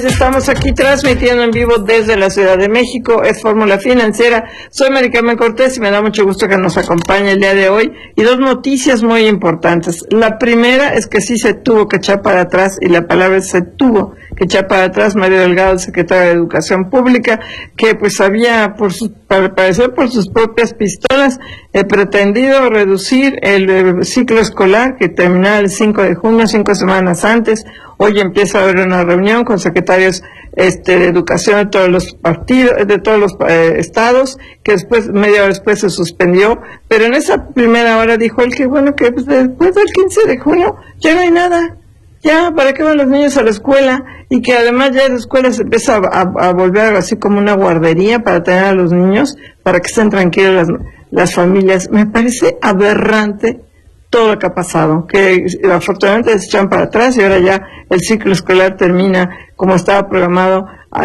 Estamos aquí transmitiendo en vivo desde la Ciudad de México, es Fórmula Financiera. Soy Mari Carmen Cortés y me da mucho gusto que nos acompañe el día de hoy. Y dos noticias muy importantes. La primera es que sí se tuvo que echar para atrás, y la palabra es se tuvo que echar para atrás, Mario Delgado, el secretario de Educación Pública, que pues había, para parecer por sus propias pistolas, pretendido reducir el ciclo escolar que terminaba el 5 de junio, 5 semanas antes. Hoy empieza a haber una reunión con secretarios de educación de todos los partidos, de todos los estados, que después, media hora después se suspendió, pero en esa primera hora dijo él que bueno, que pues, después del 15 de junio ya no hay nada, ya, ¿para qué van los niños a la escuela? Y que además ya la escuela se empieza a volver así como una guardería para tener a los niños, para que estén tranquilos las familias. Me parece aberrante todo lo que ha pasado, que afortunadamente se echan para atrás y ahora ya el ciclo escolar termina como estaba programado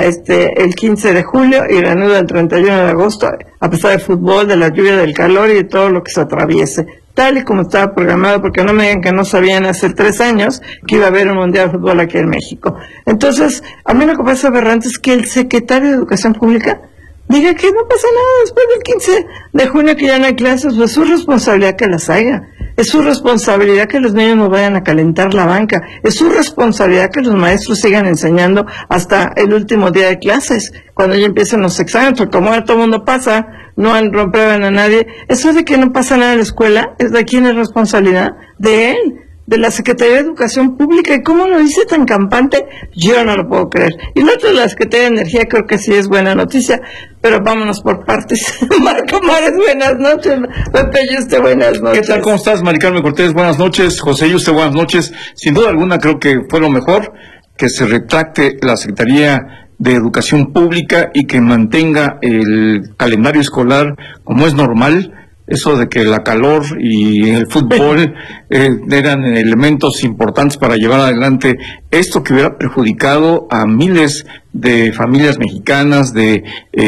el 15 de julio y reanuda el 31 de agosto, a pesar del fútbol, de la lluvia, del calor y de todo lo que se atraviese, tal y como estaba programado, porque no me digan que no sabían hace 3 años que iba a haber un mundial de fútbol aquí en México. Entonces, a mí lo que pasa aberrante es que el secretario de Educación Pública diga que no pasa nada después del 15 de junio que ya no hay clases. Pues es su responsabilidad que las haya. Es su responsabilidad que los niños no vayan a calentar la banca. Es su responsabilidad que los maestros sigan enseñando hasta el último día de clases, cuando ya empiecen los exámenes, porque como ahora todo el mundo pasa, no rompieron a nadie. Eso de que no pasa nada en la escuela, ¿es de quién es responsabilidad? De él, de la Secretaría de Educación Pública. ¿Y cómo lo dice tan campante? Yo no lo puedo creer. Y lo otro de la Secretaría de Energía creo que sí es buena noticia, pero vámonos por partes. Marco Mares, buenas noches. Pepe Yuste, buenas noches. ¿Qué tal? ¿Cómo estás, Mari Carmen Cortés? Buenas noches. José Yuste, buenas noches. Sin duda alguna creo que fue lo mejor que se retracte la Secretaría de Educación Pública y que mantenga el calendario escolar como es normal. Eso de que la calor y el fútbol eran elementos importantes para llevar adelante esto que hubiera perjudicado a miles de familias mexicanas, de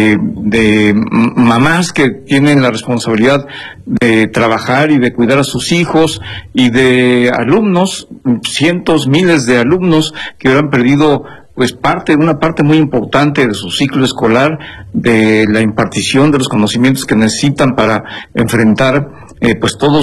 mamás que tienen la responsabilidad de trabajar y de cuidar a sus hijos, y de alumnos, cientos, miles de alumnos que hubieran perdido pues una parte muy importante de su ciclo escolar, de la impartición de los conocimientos que necesitan para enfrentar pues todos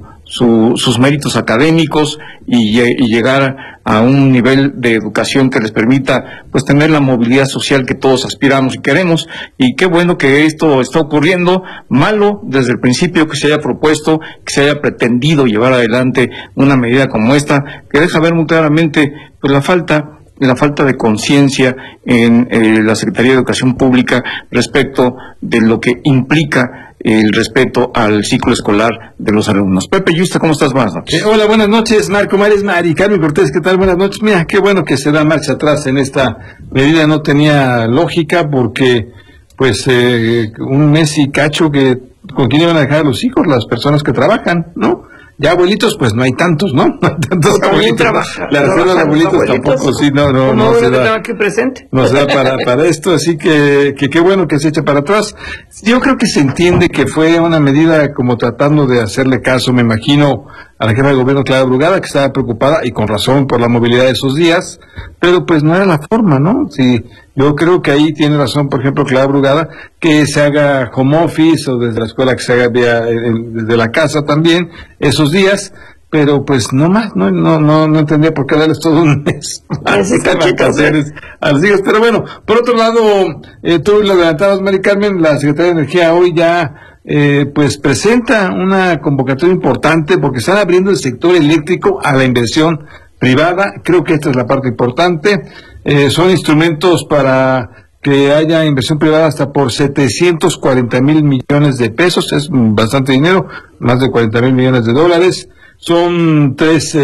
sus méritos académicos y llegar a un nivel de educación que les permita pues tener la movilidad social que todos aspiramos y queremos. Y qué bueno que esto está ocurriendo. Malo desde el principio que se haya propuesto, que se haya pretendido llevar adelante una medida como esta, que deja ver muy claramente pues la falta de conciencia en la Secretaría de Educación Pública respecto de lo que implica el respeto al ciclo escolar de los alumnos. Pepe Yuste, ¿cómo estás? Buenas noches. Hola, buenas noches, Marco Mares, Mari Carmen Cortés, ¿qué tal? Buenas noches. Mira, qué bueno que se da marcha atrás en esta medida. No tenía lógica porque, pues, un mes y cacho ¿con quién iban a dejar a los hijos? Las personas que trabajan, ¿no? Ya abuelitos, pues no hay tantos, ¿no? No hay tantos abuelitos. La reserva de abuelitos tampoco, sí, no se da. Aquí presente. No se da para esto, así que qué bueno que se eche para atrás. Yo creo que se entiende que fue una medida como tratando de hacerle caso, me imagino, a la jefa de gobierno Clara Brugada, que estaba preocupada, y con razón, por la movilidad de esos días, pero pues no era la forma, ¿no? Sí, yo creo que ahí tiene razón, por ejemplo, Clara Brugada, que se haga home office, o desde la escuela que se haga desde la casa también, esos días, pero pues no más, no entendía por qué darles todo un mes a los hijos. Pero bueno, por otro lado, tú lo adelantabas, Mari Carmen, la Secretaría de Energía hoy ya pues presenta una convocatoria importante porque están abriendo el sector eléctrico a la inversión privada. Creo que esta es la parte importante. Son instrumentos para que haya inversión privada hasta por 740,000 millones de pesos. Es bastante dinero, más de 40,000 millones de dólares. Son tres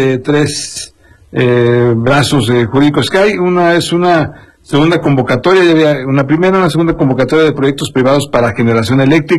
brazos jurídicos que hay. Una es una segunda convocatoria, una segunda convocatoria de proyectos privados para generación eléctrica.